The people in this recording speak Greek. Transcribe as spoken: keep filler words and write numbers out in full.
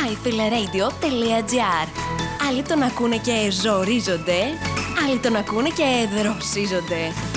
myfileradio τελεία gr. Άλλοι τον ακούνε και ζορίζονται, άλλοι τον ακούνε και δροσίζονται.